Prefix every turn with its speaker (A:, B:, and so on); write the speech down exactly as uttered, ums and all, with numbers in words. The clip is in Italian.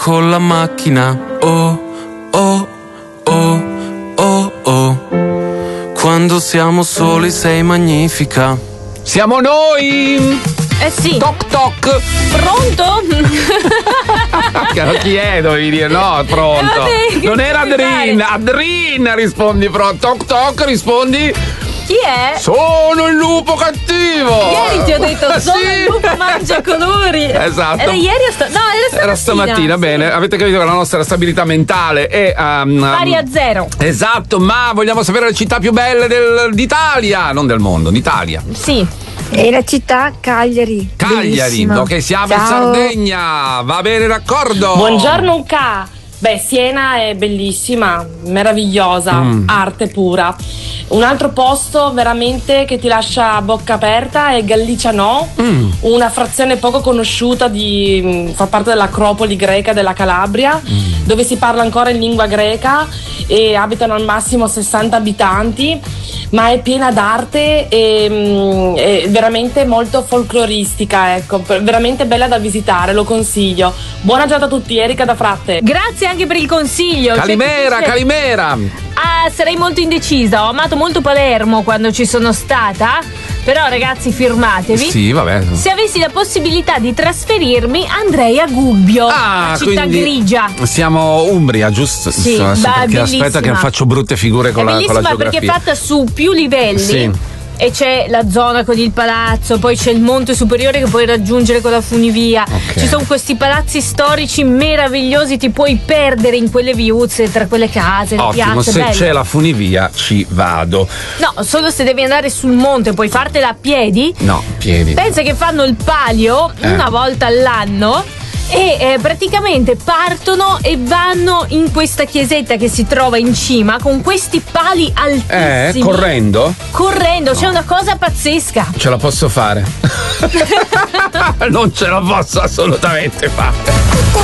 A: con la macchina. Oh, oh, oh, oh, oh. Quando siamo soli sei magnifica.
B: Siamo noi!
C: Eh sì.
B: Toc toc.
C: Pronto?
B: Chi è? Dovevi dire no, pronto.
C: Vabbè,
B: non era
C: che
B: Adrin, Adrin rispondi pronto. Toc toc rispondi.
C: Chi è?
B: Sono il lupo cattivo.
C: Ieri ti ho detto
B: Ah,
C: sono
B: sì?
C: il lupo mangia colori.
B: Esatto.
C: Era ieri o sta- no, era stamattina.
B: Era stamattina,
C: sì.
B: bene. Avete capito che la nostra stabilità mentale è um,
C: Pari a zero.
B: Esatto, ma vogliamo sapere le città più belle del- d'Italia, non del mondo, d'Italia.
C: Sì.
D: E la città Cagliari.
B: Cagliari,
D: Bellissima.
B: ok, siamo in
D: Ciao.
B: Sardegna. Va bene, d'accordo.
E: Buongiorno un ca. Beh, Siena è bellissima, meravigliosa,
B: Mm.
E: arte pura. Un altro posto veramente che ti lascia a bocca aperta è Gallicianò,
B: Mm.
E: una frazione poco conosciuta di fa parte dell'acropoli greca della Calabria,
B: Mm.
E: dove si parla ancora in lingua greca e abitano al massimo sessanta abitanti, ma è piena d'arte e mm, è veramente molto folcloristica, ecco, per- veramente bella da visitare, lo consiglio. Buona giornata a tutti, Erika da Fratte.
C: Grazie anche per il consiglio.
B: Calimera,
C: C'è chi dice,
B: Calimera.
C: Ah, sarei molto indecisa. Ho amato molto Palermo quando ci sono stata. Però, ragazzi, firmatevi.
B: Sì, vabbè.
C: Se avessi la possibilità di trasferirmi, andrei a Gubbio,
B: Ah,
C: la città
B: quindi
C: grigia.
B: Siamo Umbria, giusto?
C: Sì,
B: Adesso
C: beh,
B: perché aspetta che
C: bellissima.
B: faccio brutte figure con,
C: È
B: la, con la
C: bellissima
B: geografia.
C: perché è fatta su più livelli.
B: Sì.
C: E c'è la zona con il palazzo, poi c'è il monte superiore che puoi raggiungere con la funivia.
B: Ok.
C: Ci sono questi palazzi storici meravigliosi, ti puoi perdere in quelle viuzze, tra quelle case, le
B: Ottimo,
C: piazze.
B: se
C: bello.
B: c'è la funivia ci vado.
C: No, solo se devi andare sul monte, puoi fartela a piedi.
B: No, piedi.
C: Pensa che fanno il palio
B: Eh.
C: una volta all'anno e eh, praticamente partono e vanno in questa chiesetta che si trova in cima con questi pali
B: Eh,
C: altissimi.
B: correndo?
C: Correndo, c'è una cosa pazzesca.
B: Ce la posso fare. Non ce la posso assolutamente fare.